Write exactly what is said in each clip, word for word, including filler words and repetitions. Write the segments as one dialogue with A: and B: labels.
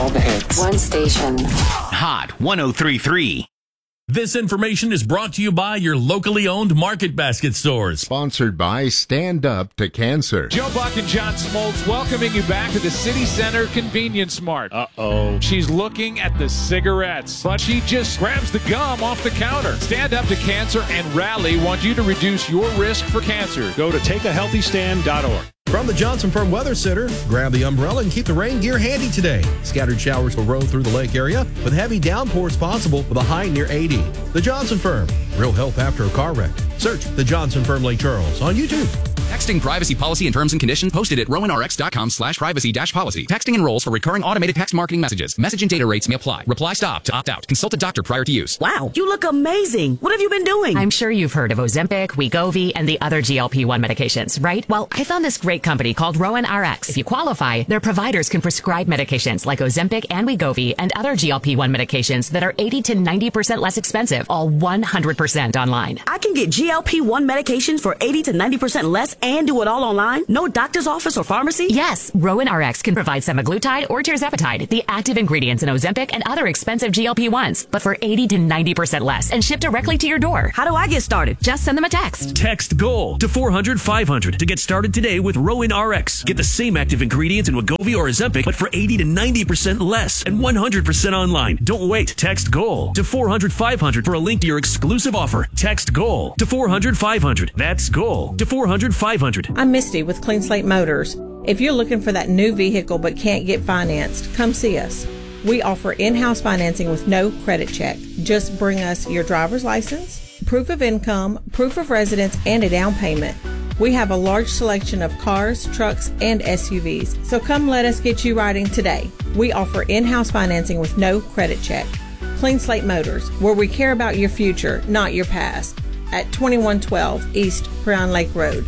A: All the hits.
B: One station.
C: Hot one oh three point three.
D: This information is brought to you by your locally owned Market Basket stores.
E: Sponsored by Stand Up to Cancer.
F: Joe Buck and John Smoltz welcoming you back to the City Center Convenience Mart. Uh-oh. She's looking at the cigarettes, but she just grabs the gum off the counter. Stand Up to Cancer and Rally want you to reduce your risk for cancer. Go to take a healthy stand dot org.
G: From the Johnson Firm Weather Center, grab the umbrella and keep the rain gear handy today. Scattered showers will roll through the lake area with heavy downpours possible with a high near eighty. The Johnson Firm, real help after a car wreck. Search the Johnson Firm Lake Charles on YouTube.
H: Texting privacy policy and terms and conditions posted at rowan r x dot com slash privacy dash policy. Texting enrolls for recurring automated text marketing messages. Message and data rates may apply. Reply stop to opt out. Consult a doctor prior to use.
I: Wow, you look amazing. What have you been doing?
J: I'm sure you've heard of Ozempic, Wegovy, and the other G L P one medications, right? Well, I found this great company called Rowan R X. If you qualify, their providers can prescribe medications like Ozempic and Wegovy and other G L P one medications that are eighty to ninety percent less expensive, all one hundred percent online.
I: I can get G L P one medications for eighty to ninety percent less and do it all online? No doctor's office or pharmacy?
J: Yes, Rowan R X can provide semaglutide or tirzepatide, the active ingredients in Ozempic and other expensive G L P ones, but for eighty to ninety percent less and shipped directly to your door.
I: How do I get started?
J: Just send them a text.
D: Text GOAL to four hundred five hundred to get started today with Rowan R X. Get the same active ingredients in Wegovy or Ozempic, but for eighty to ninety percent less and one hundred percent online. Don't wait. Text GOAL to four hundred five hundred for a link to your exclusive offer. Text GOAL to four hundred five hundred. That's GOAL to four hundred five hundred.
K: I'm Misty with Clean Slate Motors. If you're looking for that new vehicle but can't get financed, come see us. We offer in-house financing with no credit check. Just bring us your driver's license, proof of income, proof of residence, and a down payment. We have a large selection of cars, trucks, and S U Vs, so come let us get you riding today. We offer in-house financing with no credit check. Clean Slate Motors, where we care about your future, not your past. At twenty-one twelve East Crown Lake Road.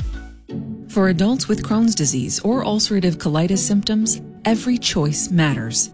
L: For adults with Crohn's disease or ulcerative colitis symptoms, every choice matters.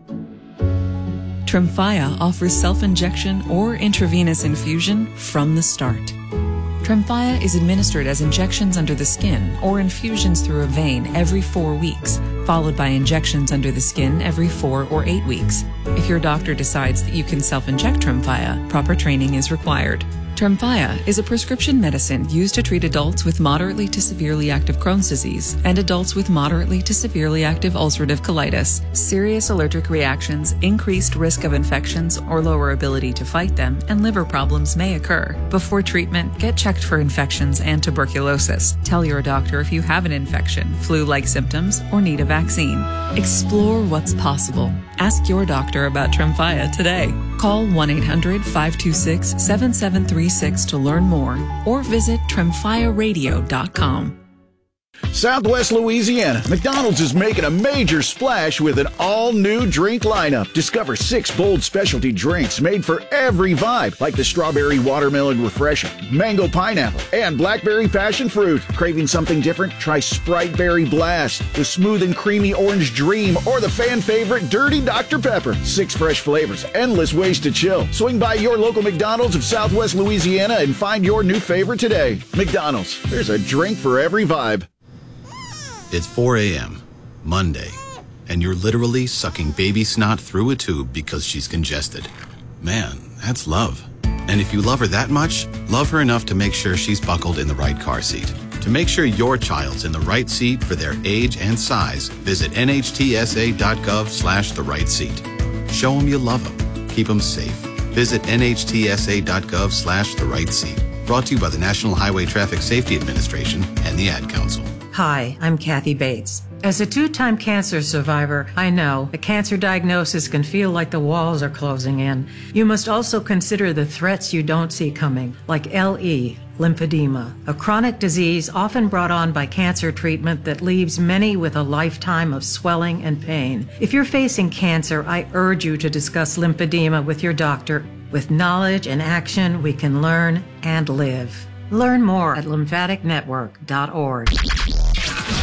L: Tremfya offers self-injection or intravenous infusion from the start. Tremfya is administered as injections under the skin or infusions through a vein every four weeks, followed by injections under the skin every four or eight weeks. If your doctor decides that you can self-inject Tremfya, proper training is required. Tremfya is a prescription medicine used to treat adults with moderately to severely active Crohn's disease and adults with moderately to severely active ulcerative colitis. Serious allergic reactions, increased risk of infections or lower ability to fight them, and liver problems may occur. Before treatment, get checked for infections and tuberculosis. Tell your doctor if you have an infection, flu-like symptoms, or need a vaccine. Explore what's possible. Ask your doctor about Tremfya today. Call one eight hundred five two six seven seven three six to learn more or visit tremfya radio dot com.
M: Southwest Louisiana, McDonald's is making a major splash with an all-new drink lineup. Discover six bold specialty drinks made for every vibe, like the Strawberry Watermelon Refresher, Mango Pineapple, and Blackberry Passion Fruit. Craving something different? Try Sprite Berry Blast, the Smooth and Creamy Orange Dream, or the fan favorite Dirty Doctor Pepper. Six fresh flavors, endless ways to chill. Swing by your local McDonald's of Southwest Louisiana and find your new favorite today. McDonald's, there's a drink for every vibe.
N: It's four a.m., Monday, and you're literally sucking baby snot through a tube because she's congested. Man, that's love. And if you love her that much, love her enough to make sure she's buckled in the right car seat. To make sure your child's in the right seat for their age and size, visit N H T S A dot gov slash the right seat. Show them you love them. Keep them safe. Visit N H T S A dot gov slash the right seat. Brought to you by the National Highway Traffic Safety Administration and the Ad Council.
O: Hi, I'm Kathy Bates. As a two-time cancer survivor, I know a cancer diagnosis can feel like the walls are closing in. You must also consider the threats you don't see coming, like L E, lymphedema, a chronic disease often brought on by cancer treatment that leaves many with a lifetime of swelling and pain. If you're facing cancer, I urge you to discuss lymphedema with your doctor. With knowledge and action, we can learn and live. Learn more at lymphatic network dot org.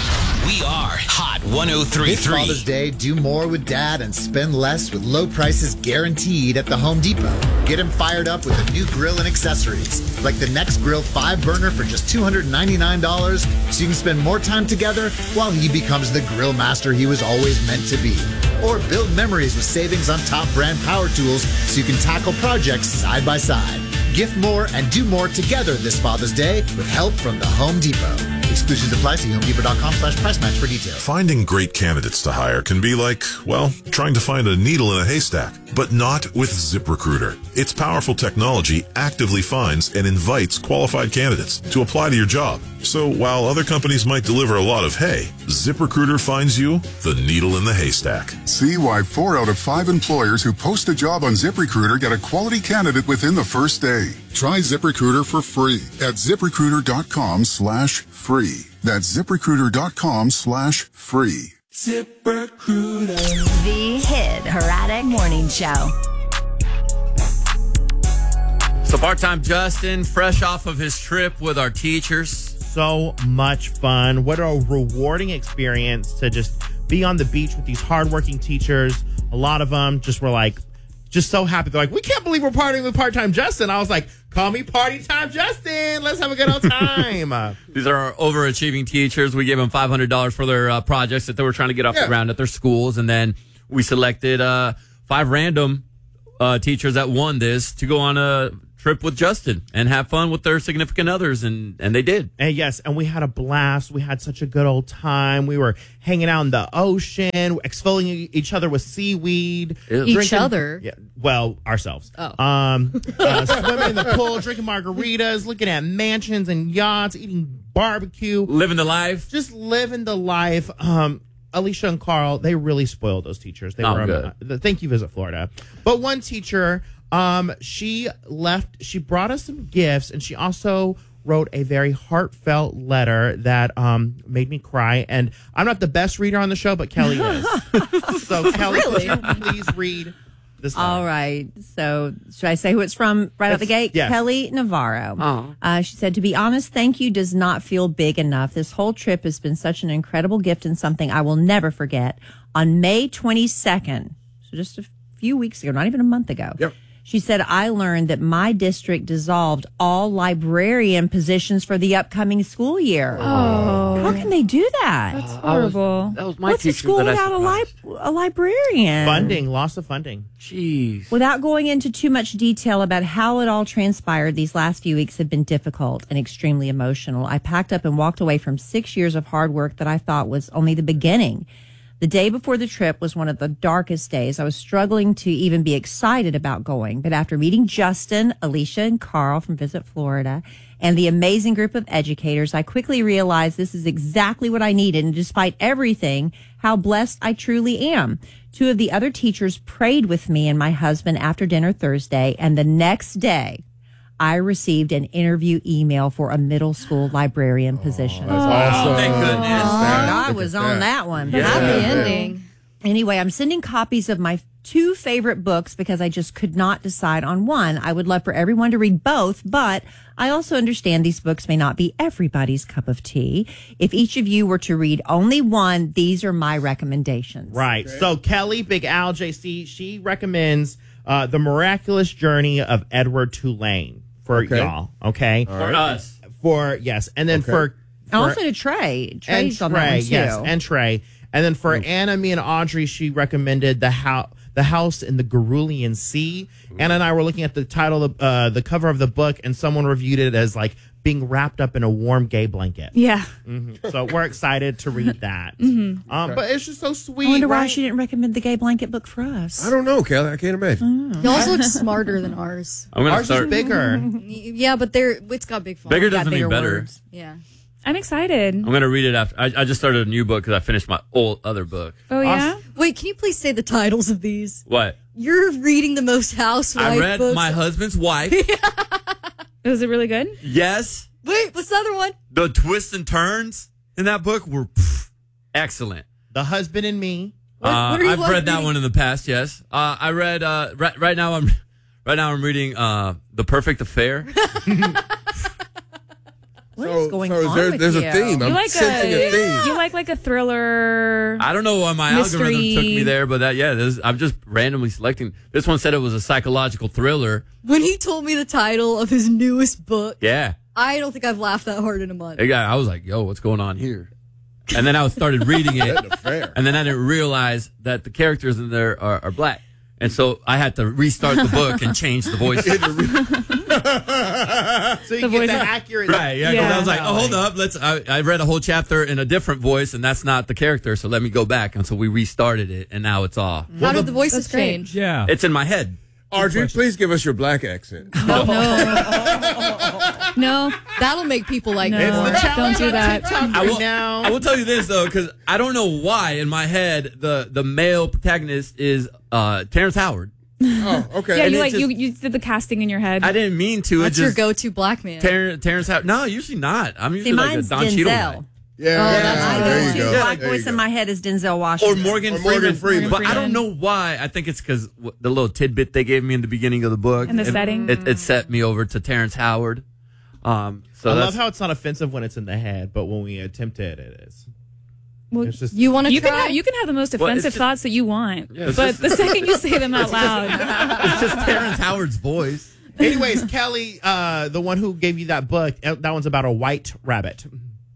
C: We are Hot one oh three
A: This
C: point three.
A: Father's Day, do more with Dad and spend less with low prices guaranteed at the Home Depot. Get him fired up with a new grill and accessories, like the Next Grill five burner for just two hundred ninety-nine dollars, so you can spend more time together while he becomes the grill master he was always meant to be. Or build memories with savings on top brand power tools so you can tackle projects side by side. Gift more and do more together this Father's Day with help from the Home Depot. Exclusions apply. See homedepot.com slash price match for details.
B: Finding great candidates to hire can be like, well, trying to find a needle in a haystack, but not with ZipRecruiter. Its powerful technology actively finds and invites qualified candidates to apply to your job. So while other companies might deliver a lot of hay, ZipRecruiter finds you the needle in the haystack.
P: See why four out of five employers who post a job on ZipRecruiter get a quality candidate within the first day. Try ZipRecruiter for free at ZipRecruiter.com slash free. That's ZipRecruiter.com slash free.
Q: ZipRecruiter. The Hit Heratic Morning Show.
R: So part-time Justin, fresh off of his trip with our teachers.
S: So much fun. What a rewarding experience to just be on the beach with these hardworking teachers. A lot of them just were like, just so happy. They're like, we can't believe we're partying with part-time Justin. I was like, call me Party Time Justin. Let's have a good old time.
R: These are our overachieving teachers. We gave them five hundred dollars for their uh, projects that they were trying to get off yeah. the ground at their schools. And then we selected uh, five random uh, teachers that won this to go on a trip with Justin and have fun with their significant others, and and they did.
S: And yes, and we had a blast. We had such a good old time. We were hanging out in the ocean, exfoliating each other with seaweed.
T: Each drinking, other?
S: Yeah, well, ourselves.
T: Oh.
S: Um, uh, swimming in the pool, drinking margaritas, looking at mansions and yachts, eating barbecue.
R: Living the life.
S: Just living the life. Um, Alicia and Carl, they really spoiled those teachers. They
R: oh,
S: were
R: good.
S: Um, thank you, Visit Florida. But one teacher... Um, she left, she brought us some gifts, and she also wrote a very heartfelt letter that um made me cry. And I'm not the best reader on the show, but Kelly is. So Kelly,
T: really?
S: Could you please read this letter?
U: All right. So should I say who it's from right out the gate?
S: Yes.
U: Kelly Navarro.
T: Oh.
U: Uh, she said, to be honest, thank you does not feel big enough. This whole trip has been such an incredible gift and something I will never forget. On May twenty-second, so just a few weeks ago, not even a month ago.
S: Yep.
U: She said, I learned that my district dissolved all librarian positions for the upcoming school year.
T: Oh.
U: How can they do that?
T: That's horrible.
R: That was my
U: What's a
R: teacher
U: school
R: that I
U: without a, li- a librarian?
S: Funding, loss of funding.
R: Jeez.
U: Without going into too much detail about how it all transpired, these last few weeks have been difficult and extremely emotional. I packed up and walked away from six years of hard work that I thought was only the beginning. The day before the trip was one of the darkest days. I was struggling to even be excited about going. But after meeting Justin, Alicia, and Carl from Visit Florida, and the amazing group of educators, I quickly realized this is exactly what I needed. And despite everything, how blessed I truly am. Two of the other teachers prayed with me and my husband after dinner Thursday, and the next day, I received an interview email for a middle school librarian position.
S: That's awesome.
R: Oh, thank goodness.
U: I was on that one.
T: Yeah. Happy ending.
U: Anyway, I'm sending copies of my two favorite books because I just could not decide on one. I would love for everyone to read both, but I also understand these books may not be everybody's cup of tea. If each of you were to read only one, these are my recommendations.
S: Right. Okay. So Kelly, Big Al, J C, she recommends uh, The Miraculous Journey of Edward Tulane. For okay. y'all, okay?
R: Right. For us.
S: For, yes. And then okay. for, for...
U: And also to Trey. Trey's
S: and
U: on that
S: Trey,
U: one, too.
S: yes, and Trey. And then for
U: Ooh.
S: Anna, me, and Audrey, she recommended The House the house in the Cerulean Sea. Ooh. Anna and I were looking at the title, of uh, the cover of the book, and someone reviewed it as, like, being wrapped up in a warm gay blanket.
T: Yeah.
S: Mm-hmm. So we're excited to read that.
T: Mm-hmm.
S: Um,
U: okay.
S: But it's just so sweet.
U: I wonder
S: right?
U: why she didn't recommend the gay blanket book for us.
V: I don't know, Kelly. I can't imagine.
T: Mm. Yours look smarter than ours.
R: I'm gonna
S: ours
R: start.
S: is bigger.
T: Yeah, but they're it's got big font.
R: Bigger doesn't mean better.
T: Words. Yeah.
W: I'm excited.
R: I'm going to read it after. I, I just started a new book because I finished my old other book.
W: Oh, yeah?
T: Awesome. Wait, can you please say the titles of these?
R: What?
T: You're reading the most housewife
R: I read
T: books.
R: My Husband's Wife.
W: Was it really good?
R: Yes.
T: Wait, what's the other one?
R: The twists and turns in that book were pff, excellent.
S: The Husband and Me.
T: What,
R: uh,
T: what are you
R: I've read
T: reading?
R: that one in the past, yes. Uh, I read, uh, right, right now I'm right now I'm reading uh, The Perfect Affair.
U: What
V: So-
U: is going
V: so is
U: on
V: there-
U: with
V: there's a
U: you?
V: theme. I'm
W: You like
V: sensing a theme.
W: You like like a thriller.
R: I don't know why my
W: Mystery.
R: algorithm took me there, but that, yeah, this, I'm just randomly selecting. This one said it was a psychological thriller.
T: When he told me the title of his newest book,
R: Yeah.
T: I don't think I've laughed that hard in a month.
R: Hey, guy, I was like, yo, what's going on here? And then I started reading it, and then I didn't realize that the characters in there are, are black. And so I had to restart the book and change the voice.
S: So you
W: The
S: get
W: voice
S: the
W: of-
S: accurate.
R: Right, yeah, 'cause
W: Yeah.
R: I was like, oh, hold up, let's. I, I read a whole chapter in a different voice, and that's not the character, so let me go back. And so we restarted it, and now it's all.
T: How did the voices
W: That's great.
T: change?
E: Yeah.
R: It's in my head.
V: Audrey, please give us your black accent.
T: No, no, that'll make people like
W: No.
T: me
W: It's
T: more.
W: the challenge
T: Don't do
W: on
T: that.
W: TikTok.
R: I will,
S: now.
R: I will tell you this though, because I don't know why in my head the the male protagonist is uh, Terrence Howard.
V: Oh, okay.
W: Yeah,
R: And
W: you
R: it
W: like
R: just-
W: you, you did the casting in your head.
R: I didn't mean to.
T: That's
R: it
T: your
R: just,
T: go-to black man.
R: Ter- Terrence Howard. No, usually not. I'm usually
U: See,
R: like a
U: mine's
R: Don Cheadle guy.
U: Denzel.
V: Yeah,
T: Oh,
V: yeah,
T: that's
U: My
V: there you
U: go-to
V: go.
U: black
V: There you
U: voice
V: go.
U: in my head is Denzel
R: Or
U: Washington.
R: Morgan,
V: Or
R: Freeman.
V: Morgan Freeman.
R: But I don't know why. I think it's because the little tidbit they gave me in the beginning of the book.
W: And the
R: it,
W: setting.
R: It, it set me over to Terrence Howard. Um, so
S: I
R: that's,
S: love how it's not offensive when it's in the head, but when we attempt it, it is.
W: Well,
S: It's just
T: You want to
W: you
T: try?
W: can have you can have the most
R: Well, it's
W: offensive
R: just-
W: thoughts that you want,
R: Yeah, it's
W: but
R: just-
W: the second you say them out loud,
R: it's just Terrence Howard's voice.
S: Anyways, Kelly, uh, the one who gave you that book, uh, that one's about a white rabbit.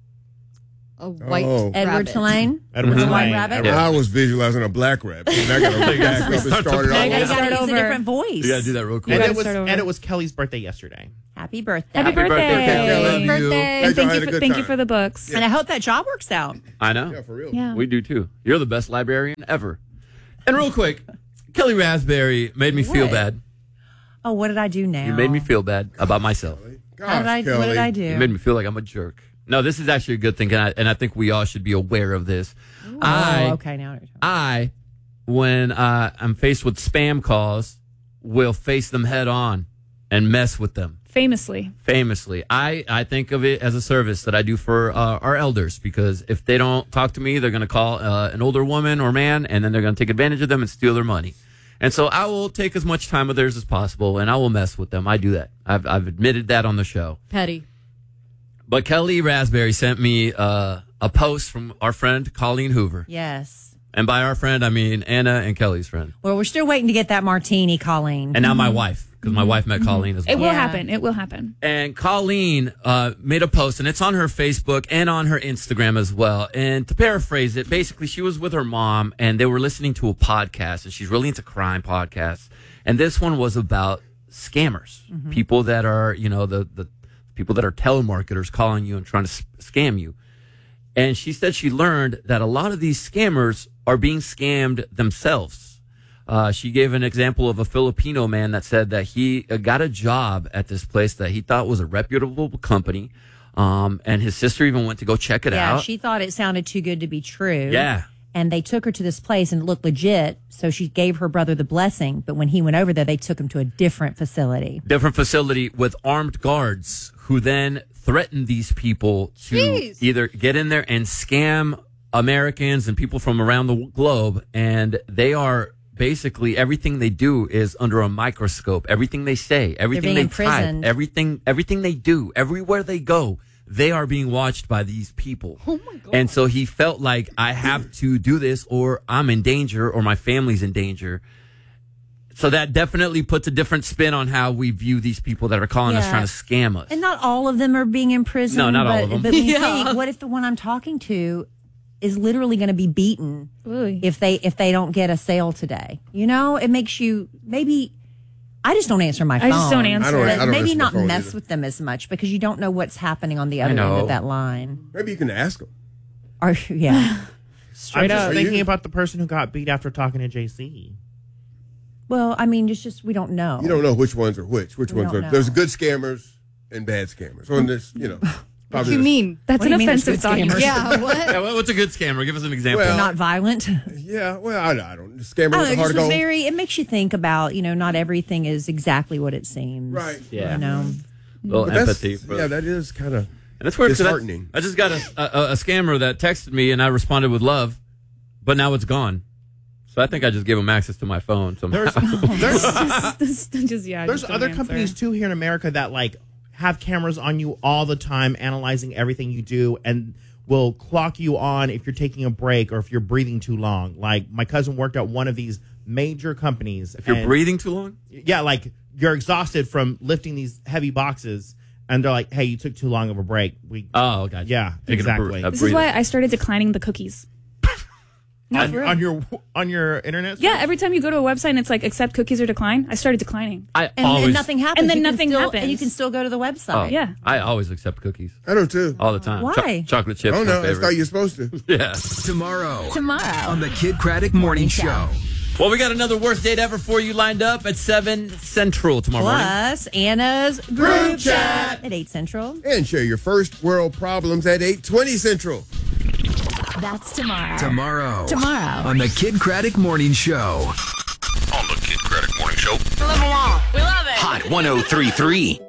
T: a white
V: Oh.
U: Edward
T: rabbit.
U: Tulane.
S: Edward
U: The
S: Tulane.
U: White Rabbit?
S: Edward-
V: I was visualizing a black rabbit. And I got to back up and start it all
W: Yeah,
U: You
W: gotta
V: over.
U: gotta
W: start
U: use
W: over.
U: a different voice.
R: You gotta do that real quick.
S: And
W: gotta
S: it was
W: start over.
S: and it was Kelly's birthday yesterday.
U: Happy birthday.
W: happy
R: Happy
W: birthday!
R: birthday, Kelly.
T: Happy
R: Love you.
T: birthday.
V: Hey,
W: And
V: y'all
W: thank
V: had
W: you
V: a
W: for
V: good
W: thank you
V: time.
W: for the books.
U: And I hope that job works out.
R: I know.
V: Yeah, for real.
W: Yeah.
R: We do too. You're the best librarian ever. And real quick, Kelly Raspberry made me feel
U: What?
R: bad.
U: Oh, what did I do now?
R: You made me feel bad about myself.
U: How did I?
V: Gosh,
U: What did I
V: Kelly.
R: You
U: do?
R: made me feel like I'm a jerk. No, this is actually a good thing, and I, and I think we all should be aware of this. I,
U: Oh, okay. Now.
R: I, when uh, I'm faced with spam calls, will face them head on and mess with them.
W: Famously,
R: Famously, I, I think of it as a service that I do for uh, our elders, because if they don't talk to me, they're going to call uh, an older woman or man, and then they're going to take advantage of them and steal their money. And so I will take as much time of theirs as possible, and I will mess with them. I do that. I've, I've admitted that on the show.
T: Petty.
R: But Kelly Raspberry sent me uh, a post from our friend Colleen Hoover.
U: Yes.
R: And by our friend, I mean Anna and Kelly's friend.
U: Well, we're still waiting to get that martini, Colleen.
R: And now my wife, because my wife met Colleen as well.
W: it will
U: Yeah.
W: happen. It will happen.
R: And Colleen uh, made a post, and it's on her Facebook and on her Instagram as well. And to paraphrase it, basically, she was with her mom, and they were listening to a podcast, and she's really into crime podcasts. And this one was about scammers,
U: Mm-hmm.
R: people that are, you know, the, the people that are telemarketers calling you and trying to s- scam you. And she said she learned that a lot of these scammers are being scammed themselves. Uh, she gave an example of a Filipino man that said that he uh, got a job at this place that he thought was a reputable company. Um, and his sister even went to go check it
U: yeah,
R: out.
U: she thought it sounded too good to be true.
R: Yeah.
U: And they took her to this place and it looked legit. So she gave her brother the blessing. But when he went over there, they took him to a different facility.
R: Different facility with armed guards who then threatened these people to
T: Jeez.
R: either get in there and scam Americans and people from around the globe. And they are basically, everything they do is under a microscope. Everything they say, everything
U: being
R: they type,
U: imprisoned.
R: everything, everything they do, everywhere they go, they are being watched by these people.
T: Oh my God.
R: And so he felt like, I have to do this or I'm in danger or my family's in danger. So that definitely puts a different spin on how we view these people that are calling us
U: Yeah.
R: trying to scam us.
U: And not all of them are being imprisoned.
R: No, not all
U: but,
R: of them.
U: But when you
T: Yeah.
U: think, what if the one I'm talking to is literally going to be beaten
W: Ooh.
U: if they if they don't get a sale today? You know, it makes you maybe. I just don't answer my
W: I
U: phone.
W: just don't answer.
V: I don't-
U: But
V: I don't
U: maybe
V: answer my
U: not
V: phone
U: mess
V: either.
U: with them as much because you don't know what's happening on the other end
R: know.
U: of that line.
V: Maybe you can ask them.
U: Or yeah.
W: Straight
S: I'm just
W: up.
S: thinking
V: you-
S: about the person who got beat after talking to J C.
U: Well, I mean, it's just we don't know.
V: You don't know which ones are which. Which
U: We
V: ones
U: don't
V: are.
U: know.
V: There's good scammers and bad scammers. So in this, you know,
T: What
V: probably
T: do you
V: the-
T: mean?
W: That's
U: What do
W: an
U: you mean there's
W: offensive
U: good
W: thought.
U: scammers?
T: Yeah, what?
R: Yeah, well, what's a good scammer? Give us an example.
V: Well,
U: Not violent.
V: Yeah, well, I, I don't. Scammers
U: I
V: are
U: don't know,
V: hard
U: it just
V: to
U: was
V: go.
U: very. It makes you think about, you know, not everything is exactly what it seems.
V: Right.
R: Yeah.
U: You know.
R: A little
V: But that's-
R: empathy. For,
V: Yeah, that is kind of.
R: and it's weird 'cause I,
V: disheartening.
R: I just got a, a, a scammer that texted me and I responded with love, but now it's gone. So I think I just gave him access to my phone somehow.
S: There's there's
W: just, just, yeah.
S: there's
W: just don't
S: other
W: answer.
S: companies too here in America that like have cameras on you all the time, analyzing everything you do, and will clock you on if you're taking a break or if you're breathing too long. Like, my cousin worked at one of these major companies.
R: If you're breathing too long?
S: Yeah, like, you're exhausted from lifting these heavy boxes, and they're like, hey, you took too long of a break. We,
R: oh, gotcha.
S: Yeah,
R: Taking a
S: exactly.
R: br- a
W: This is why I started declining the cookies. No,
S: on,
W: for real.
S: on your on your internet?
W: Yeah, every time you go to a website and it's like accept cookies or decline, I started declining.
R: I
U: And,
R: always,
U: and nothing happens.
W: And then
U: You can
W: nothing
U: still-
W: happens.
U: And you can still go to the
R: Oh,
U: website.
W: Yeah.
R: I always accept cookies.
V: I do too.
R: All the time.
U: Why?
R: Cho- chocolate chips.
V: Oh
R: my
V: no, I
R: favorite.
V: thought you were supposed to.
R: Yeah.
C: Tomorrow.
Q: Tomorrow.
C: On the Kid Craddock Morning Show.
R: Well, we got another worst date ever for you lined up at seven Central tomorrow morning.
U: Plus Anna's group chat at eight Central.
V: And share your first world problems at eight twenty Central.
Q: That's tomorrow.
C: Tomorrow.
Q: Tomorrow.
C: On the Kid Craddock Morning Show.
B: On the Kid Craddock Morning Show.
Q: We love it.
C: Hot one oh three point three.